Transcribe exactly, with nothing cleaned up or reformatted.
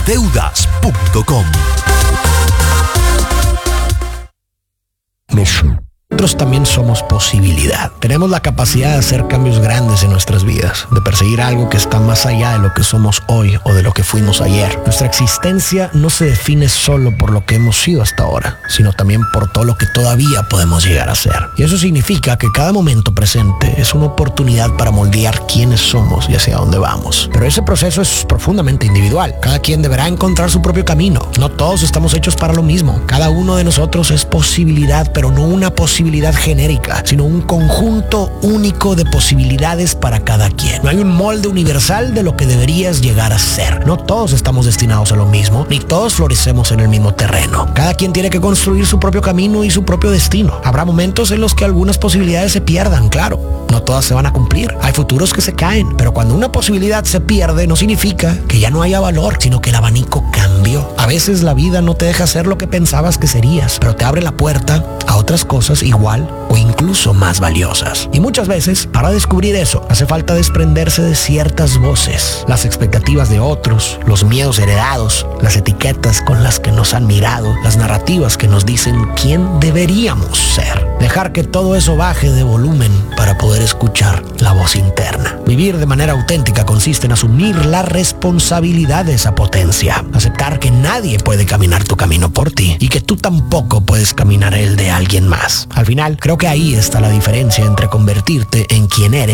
deudas punto com. Nosotros también somos posibilidad. Tenemos la capacidad de hacer cambios grandes en nuestras vidas, de perseguir algo que está más allá de lo que somos hoy o de lo que fuimos ayer. Nuestra existencia no se define solo por lo que hemos sido hasta ahora, sino también por todo lo que todavía podemos llegar a ser. Y eso significa que cada momento presente es una oportunidad para moldear quiénes somos y hacia dónde vamos. Pero ese proceso es profundamente individual. Cada quien deberá encontrar su propio camino. No todos estamos hechos para lo mismo. Cada uno de nosotros es posibilidad, pero no una posibilidad genérica, sino un conjunto único de posibilidades para cada quien. No hay un molde universal de lo que deberías llegar a ser. No todos estamos destinados a lo mismo, ni todos florecemos en el mismo terreno. Cada quien tiene que construir su propio camino y su propio destino. Habrá momentos en los que algunas posibilidades se pierdan, claro. No todas se van a cumplir. Hay futuros que se caen, pero cuando una posibilidad se pierde, no significa que ya no haya valor, sino que el abanico cambió. A veces la vida no te deja ser lo que pensabas que serías, pero te abre la puerta a otras cosas igual o incluso más valiosas. Y muchas veces, para descubrir eso, hace falta desprenderse de ciertas voces, las expectativas de otros, los miedos heredados, las etiquetas con las que nos han mirado, las narrativas que nos dicen quién deberíamos ser. Dejar que todo eso baje de volumen para poder escuchar la voz interna. Vivir de manera auténtica consiste en asumir la responsabilidad de esa potencia, aceptar que nadie puede caminar tu camino por ti y que tú tampoco puedes caminar el de alguien más. Al final, creo que ahí está la diferencia entre convertirte en quien eres